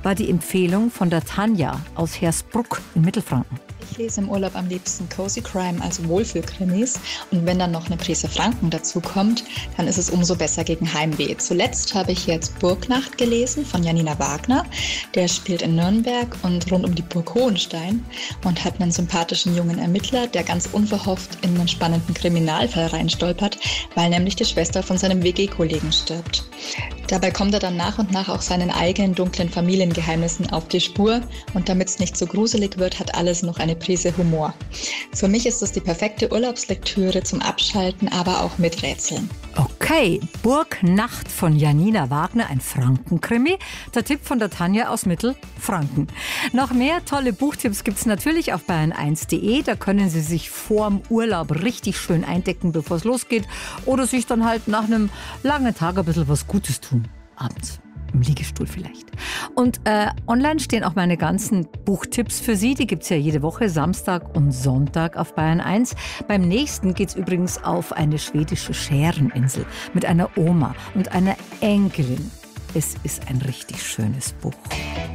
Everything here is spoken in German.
war die Empfehlung von der Tanja aus Hersbruck in Mittelfranken. Ich lese im Urlaub am liebsten Cozy Crime, also Wohlfühlkrimis. Und wenn dann noch eine Prise Franken dazu kommt, dann ist es umso besser gegen Heimweh. Zuletzt habe ich jetzt Burgnacht gelesen von Janina Wagner. Der spielt in Nürnberg und rund um die Burg Hohenstein und hat einen sympathischen jungen Ermittler, der ganz unverhofft in einen spannenden Kriminalfall reinstolpert, weil nämlich die Schwester von seinem WG-Kollegen stirbt. Dabei kommt er dann nach und nach auch seinen eigenen dunklen Familiengeheimnissen auf die Spur. Und damit es nicht so gruselig wird, hat alles noch eine Prise Humor. Für mich ist es die perfekte Urlaubslektüre zum Abschalten, aber auch mit Rätseln. Okay, Burgnacht von Janina Wagner, ein Frankenkrimi. Der Tipp von der Tanja aus Mittelfranken. Noch mehr tolle Buchtipps gibt es natürlich auf bayern1.de. Da können Sie sich vorm Urlaub richtig schön eindecken, bevor es losgeht. Oder sich dann halt nach einem langen Tag ein bisschen was Gutes tun. Abends. Im Liegestuhl vielleicht. Und online stehen auch meine ganzen Buchtipps für Sie. Die gibt es ja jede Woche, Samstag und Sonntag auf Bayern 1. Beim nächsten geht es übrigens auf eine schwedische Schäreninsel mit einer Oma und einer Enkelin. Es ist ein richtig schönes Buch.